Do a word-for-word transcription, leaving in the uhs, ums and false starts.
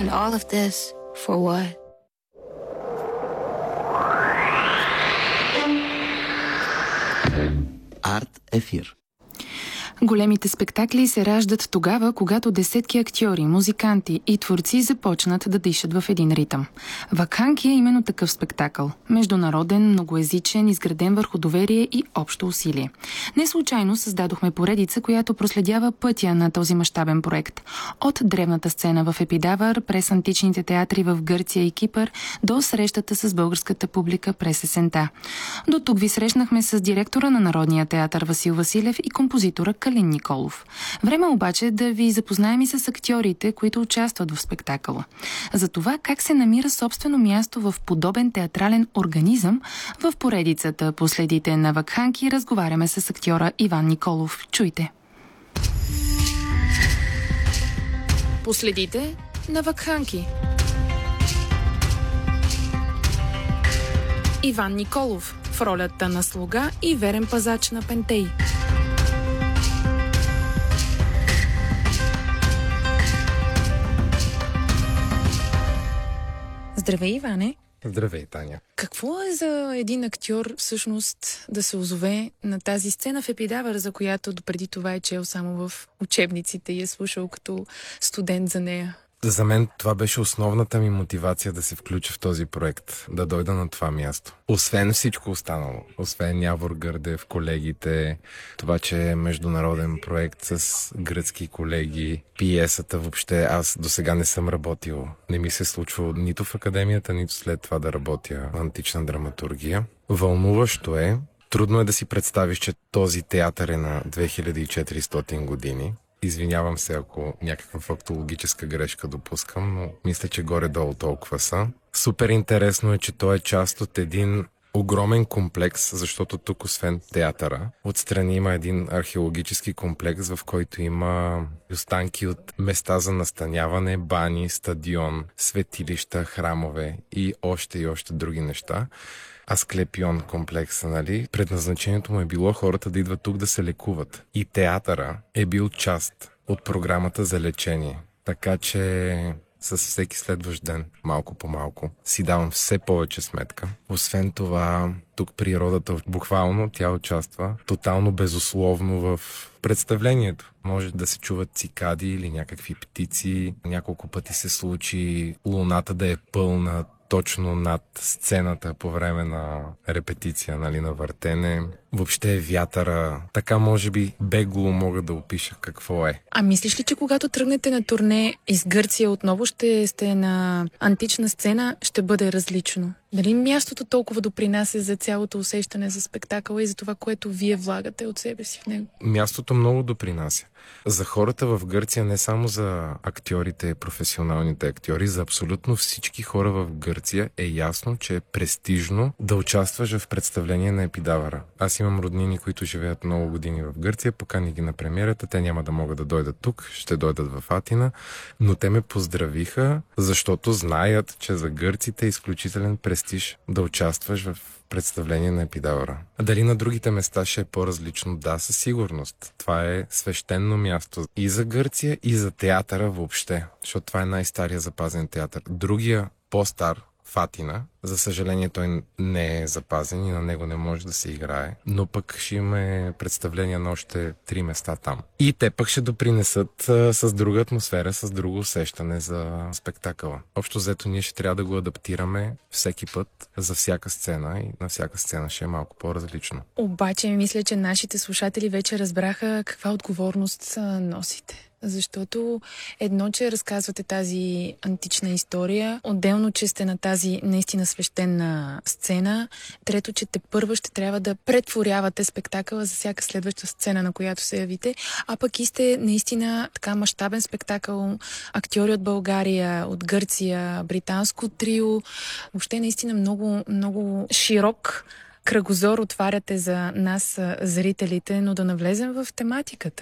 And all of this for what? Арт ефир. Големите спектакли се раждат тогава, когато десетки актьори, музиканти и творци започнат да дишат в един ритъм. Вакханки е именно такъв спектакъл. Международен, многоезичен, изграден върху доверие и общо усилие. Не случайно създадохме поредица, която проследява пътя на този мащабен проект. От древната сцена в Епидавър, през античните театри в Гърция и Кипър, до срещата с българската публика през есента. До тук ви срещнахме с директора на Народния театър Васил Василев и композитора Калин Николов. Време обаче да ви запознаем и с актьорите, които участват в спектакъла. За това как се намира собствено място в подобен театрален организъм в поредицата "Последите на Вакханки" разговаряме с актьора Иван Николов. Чуйте! Последите на Вакханки. Иван Николов в ролята на слуга и верен пазач на Пентей. Здравей, Иване! Здравей, Таня! Какво е за един актьор всъщност да се озове на тази сцена в Епидавър, за която допреди това е чел само в учебниците и е слушал като студент за нея? За мен това беше основната ми мотивация да се включа в този проект, да дойда на това място. Освен всичко останало, освен Явор Гърдев, колегите, това, че е международен проект с гръцки колеги, пиесата въобще, аз до сега не съм работил. Не ми се случва нито в академията, нито след това да работя в антична драматургия. Вълнуващо е, трудно е да си представиш, че този театър е на две хиляди и четиристотин години. Извинявам се, ако някаква фактологическа грешка допускам, но мисля, че горе-долу толкова са. Супер интересно е, че той е част от един огромен комплекс, защото тук, освен театъра, отстрани има един археологически комплекс, в който има останки от места за настаняване, бани, стадион, светилища, храмове и още и още други неща. Асклепион комплекса, нали? Предназначението му е било хората да идват тук да се лекуват. И театъра е бил част от програмата за лечение. Така че с всеки следващ ден, малко по малко, си давам все повече сметка. Освен това, тук природата буквално тя участва тотално безусловно в представлението. Може да се чуват цикади или някакви птици. Няколко пъти се случи луната да е пълна точно над сцената по време на репетиция, нали, на въртене. Въобще вятъра. Така може би бегло мога да опиша какво е. А мислиш ли, че когато тръгнете на турне из Гърция отново ще сте на антична сцена, ще бъде различно? Дали мястото толкова допринася за цялото усещане за спектакъла и за това, което вие влагате от себе си в него? Мястото много допринася. За хората в Гърция, не само за актьорите, професионалните актьори, за абсолютно всички хора в Гърция е ясно, че е престижно да участваш в представление на Епидавъра. Аз имам роднини, които живеят много години в Гърция, покани ги на премиерата, те няма да могат да дойдат тук, ще дойдат в Атина, но те ме поздравиха, защото знаят, че за гърците е изключителен престиж да участваш в представление на Епидавъра. А дали на другите места ще е по-различно? Да, със сигурност. Това е свещено място и за Гърция, и за театъра въобще, защото това е най-стария запазен театър. Другия, по-стар, в Атина, за съжаление той не е запазен и на него не може да се играе, но пък ще имаме представления на още три места там. И те пък ще допринесат а, с друга атмосфера, с друго усещане за спектакъла. Общо взето ние ще трябва да го адаптираме всеки път за всяка сцена и на всяка сцена ще е малко по-различно. Обаче мисля, че нашите слушатели вече разбраха каква отговорност носите. Защото едно, че разказвате тази антична история, отделно, че сте на тази наистина свещена сцена, трето, че те първа ще трябва да претворявате спектакъла за всяка следваща сцена, на която се явите, а пък и сте наистина така мащабен спектакъл, актьори от България, от Гърция, британско трио, въобще наистина много, много широк кръгозор отваряте за нас, зрителите, но да навлезем в тематиката.